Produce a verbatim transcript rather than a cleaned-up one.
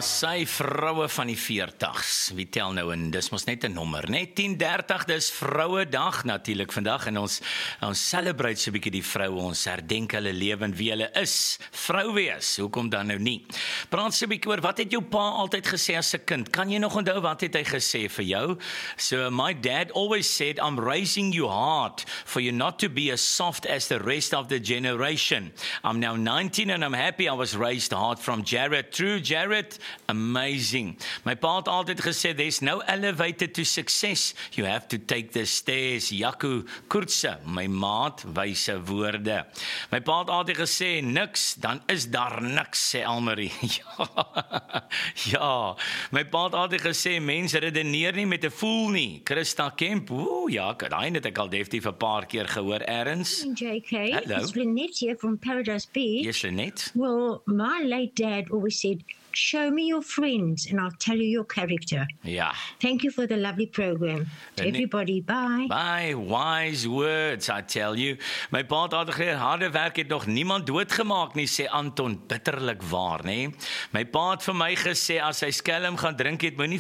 sy vroue van die veertigs, wie tel nou in, dis mos net 'n nommer, net tien dertig, dis Vrouedag natuurlik vandag, en ons, ons celebrate so 'n bietjie die vroue, ons herdenk hulle lewe en wie hulle is, vrou wees, hoekom dan nou nie? Praat so 'n bietjie oor, wat het jou pa altyd gesê as 'n kind? Kan jy nog onthou, wat het hy gesê vir jou? So, my dad always said, I'm raising you hard, for you not to be as soft as the rest of the generation. I'm now nineteen and I'm happy I was raised hard from Jared. True, Jared, amazing. My pa het altyd gesê, there's no elevator to success. You have to take the stairs. Jaco Koortse, my maat, wyse woorde. My pa het altyd gesê, niks, dan is daar niks, sê Almarie. ja, ja. My pa het altyd gesê, mense redeneer nie met 'n voel nie. Christa Kemp, ooh, ja, daai het ek al definitief 'n paar keer gehoor, erns. J K, Hello. it's Lynette here from Paradise Beach. Yes, Lynette. Well, my late dad always said, show me your friends and I'll tell you your character. Ja. Thank you for the lovely program. To Lynette- everybody, bye. By wise words, I tell you. My pa het altyd gesê, harde werk het nog niemand doodgemaak nie, sê Anton, bitterlik waar, nê? My pa het vir my gesê, as hy skelm gaan drink het, moenie